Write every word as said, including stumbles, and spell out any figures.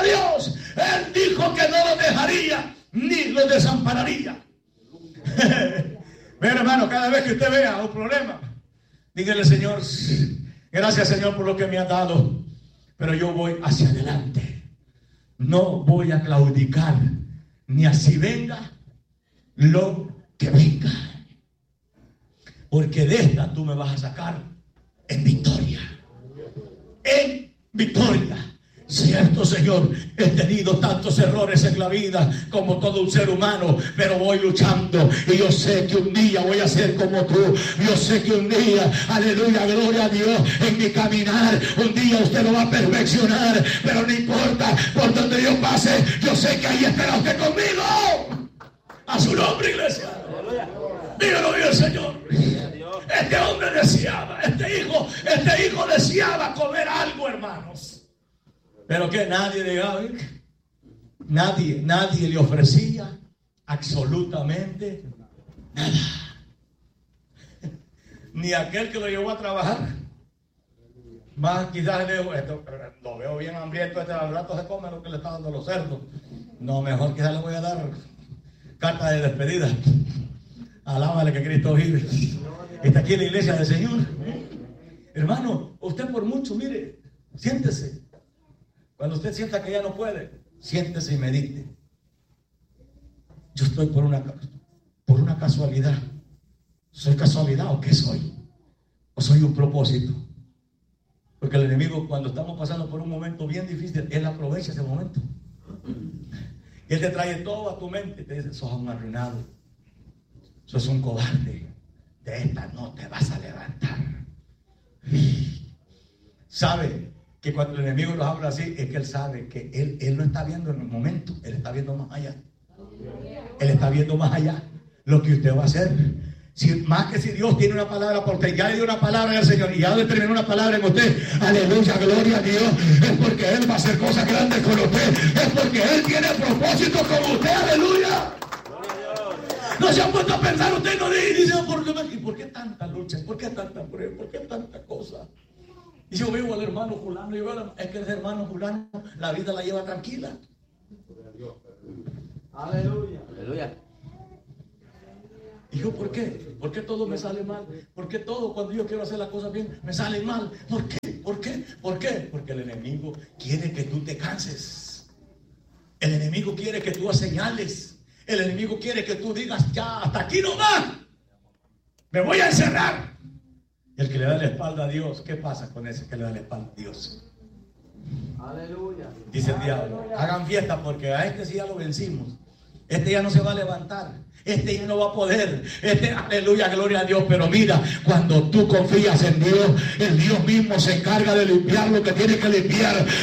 Dios. Él dijo que no los dejaría ni los desampararía. Mira, hermano, cada vez que usted vea un problema, dígale: Señor, gracias, Señor, por lo que me ha dado, pero yo voy hacia adelante. No voy a claudicar, ni así venga lo que venga, porque de esta tú me vas a sacar en victoria. En victoria. Cierto, Señor, he tenido tantos errores en la vida como todo un ser humano, pero voy luchando y yo sé que un día voy a ser como tú. Yo sé que un día, aleluya, gloria a Dios, en mi caminar, un día usted lo va a perfeccionar, pero no importa por donde yo pase, yo sé que ahí estará usted conmigo. A su nombre, iglesia. Dígalo bien, Señor. Este hombre deseaba, este hijo, este hijo deseaba comer algo, hermanos. Pero que nadie llegaba, ¿eh? Nadie, nadie le ofrecía absolutamente nada. Ni aquel que lo llevó a trabajar. Más quizás le dijo: esto, lo veo bien hambriento, este al rato se come lo que le está dando los cerdos. No, mejor quizás le voy a dar carta de despedida. Alábale que Cristo vive. Está aquí en la iglesia del Señor. Hermano, usted por mucho, mire, siéntese. Cuando usted sienta que ya no puede, siéntese y medite. Yo estoy por una, por una casualidad. ¿Soy casualidad o qué soy? ¿O soy un propósito? Porque el enemigo, cuando estamos pasando por un momento bien difícil, él aprovecha ese momento. Y él te trae todo a tu mente y te dice: sos un arruinado, sos un cobarde, de esta no te vas a levantar. ¿Sabe? Que cuando el enemigo nos habla así, es que él sabe que él, él no está viendo en el momento, él está viendo más allá. Él está viendo más allá lo que usted va a hacer. Si, más que si Dios tiene una palabra por usted, ya le dio una palabra al Señor y ya le terminó una palabra en usted, aleluya, gloria a Dios, es porque Él va a hacer cosas grandes con usted, es porque Él tiene propósitos con usted, aleluya. No se ha puesto a pensar usted, no dice: ¿por qué, ¿por qué tanta lucha? ¿Por qué tanta prueba? ¿Por qué tanta cosa? Y yo veo al hermano fulano, y yo veo, es que el hermano fulano la vida la lleva tranquila. Aleluya. Aleluya. Y yo, ¿por qué? ¿Por qué todo me sale mal? ¿Por qué todo cuando yo quiero hacer las cosas bien me sale mal? ¿Por qué? ¿Por qué? ¿Por qué? Porque el enemigo quiere que tú te canses. El enemigo quiere que tú señales. El enemigo quiere que tú digas: ya, hasta aquí nomás. Me voy a encerrar. Y el que le da la espalda a Dios, ¿qué pasa con ese que le da la espalda a Dios? Aleluya. Dice el diablo: hagan fiesta porque a este sí ya lo vencimos. Este ya no se va a levantar. Este ya no va a poder. Este, aleluya, gloria a Dios. Pero mira, cuando tú confías en Dios, el Dios mismo se encarga de limpiar lo que tiene que limpiar.